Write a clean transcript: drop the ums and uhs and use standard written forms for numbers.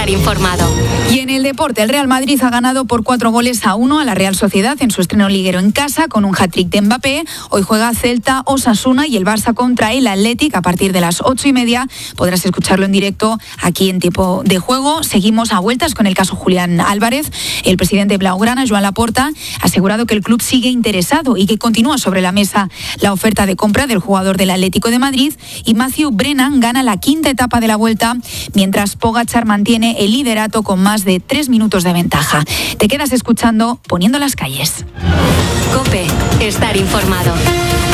estar informado. Y en el deporte, el Real Madrid ha ganado por 4-1 a la Real Sociedad en su estreno liguero en casa con un hat-trick de Mbappé. Hoy juega Celta, Osasuna y el Barça contra el Athletic a partir de las 8:30. Podrás escucharlo en directo aquí en Tiempo de Juego. Seguimos a vueltas con el caso Julián Álvarez. El presidente blaugrana, Joan Laporta, ha asegurado que el club sigue interesado y que continúa sobre la mesa la oferta de compra del jugador del Atlético de Madrid. Y Matthew Brennan gana la quinta etapa de la Vuelta, mientras Pogačar mantiene el liderato con más de 3 minutos de ventaja. Te quedas escuchando Poniendo las calles. COPE, estar informado.